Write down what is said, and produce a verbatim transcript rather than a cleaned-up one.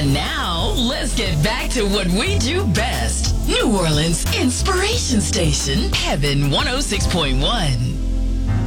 And now, let's get back to what we do best. New Orleans Inspiration Station, Heaven one oh six point one.